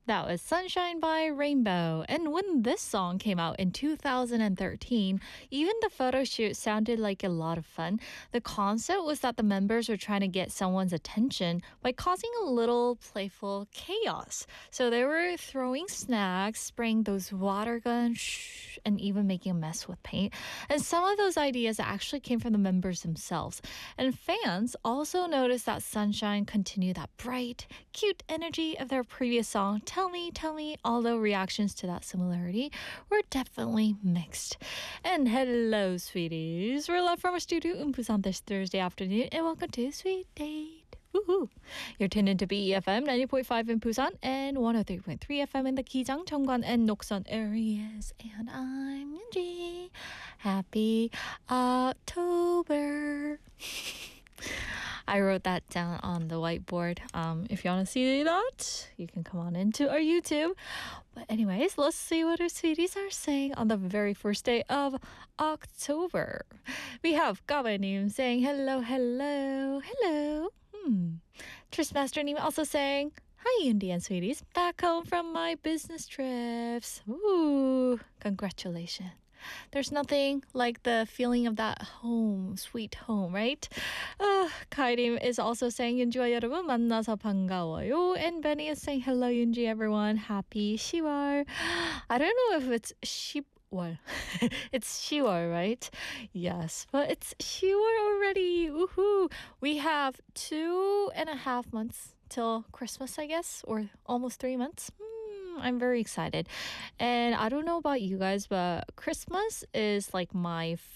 That was Sunshine by Rainbow. And when this song came out in 2013, even the photo shoot sounded like a lot of fun. The concept was that the members were trying to get someone's attention by causing a little playful chaos. So they were throwing snacks, spraying those water guns, and even making a mess with paint. And some of those ideas actually came from the members themselves. And fans also noticed that Sunshine continued that bright, cute energy of their previous song, Tell Me, although reactions to that similarity were definitely mixed. And hello, sweeties. We're live from our studio in Busan this Thursday afternoon, and welcome to Sweet Date. Woohoo! You're tuned into BEFM 90.5 in Busan and 103.3 FM in the Gijang, Cheongwan, and Noksan areas. And I'm Yunji. Happy October. I wrote that down on the whiteboard. If you want to see that, you can come on into our YouTube. But anyways, let's see what our sweeties are saying on the very first day of October. We have Gabanim saying hello, hello, hello. Tristmaster님 also saying, hi, Indian sweeties. Back home from my business trips. Ooh, congratulations. There's nothing like the feeling of that home, sweet home, right? Kairim is also saying, Yunji 여러분 만나서 반가워요. And Benny is saying, hello, Yunji, everyone. Happy 10월. I don't know if it's 10월. It's 10월, right? Yes, but it's 10월 already. Woohoo! We have 2.5 months till Christmas, I guess, or almost 3 months. I'm very excited. And I don't know about you guys, but Christmas is like my